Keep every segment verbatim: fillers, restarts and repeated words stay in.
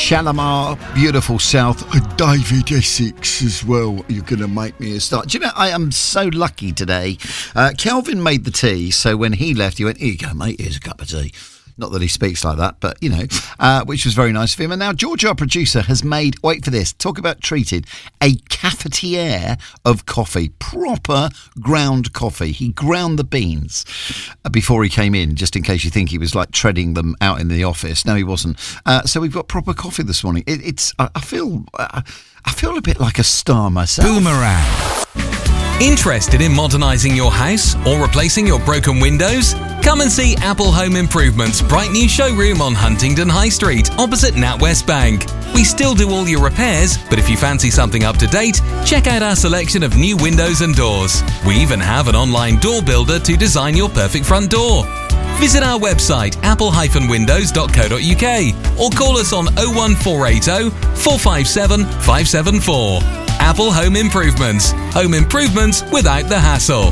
Shalimar, beautiful South, and David Essex as well. You're going to make me a start. Do you know, I am so lucky today. Uh, Kelvin made the tea, so when he left, he went, here you go, mate, here's a cup of tea. Not that he speaks like that, but, you know, uh, which was very nice of him. And now George, our producer, has made, wait for this, talk about treated, a cafetiere of coffee, proper ground coffee. He ground the beans before he came in, just in case you think he was, like, treading them out in the office. No, he wasn't. Uh, so we've got proper coffee this morning. It, it's, I, I feel, uh, I feel a bit like a star myself. Boomerang. Interested in modernising your house or replacing your broken windows? Come and see Apple Home Improvement's bright new showroom on Huntingdon High Street, opposite NatWest Bank. We still do all your repairs, but if you fancy something up to date, check out our selection of new windows and doors. We even have an online door builder to design your perfect front door. Visit our website apple dash windows dot co dot uk or call us on oh one four eight oh, four five seven, five seven four. Apple Home Improvements. Home improvements without the hassle.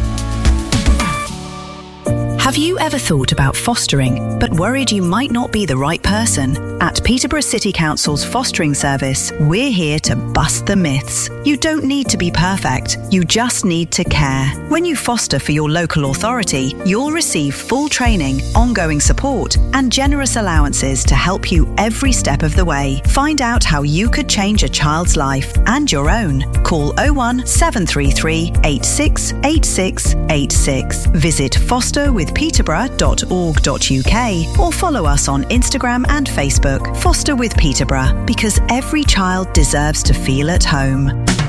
Have you ever thought about fostering, but worried you might not be the right person? At Peterborough City Council's fostering service, we're here to bust the myths. You don't need to be perfect, you just need to care. When you foster for your local authority, you'll receive full training, ongoing support, and generous allowances to help you every step of the way. Find out how you could change a child's life and your own. Call oh one seven three three, eight six eight six eight six. Visit foster with peterborough dot org dot uk or follow us on Instagram and Facebook. Foster with Peterborough, because every child deserves to feel at home.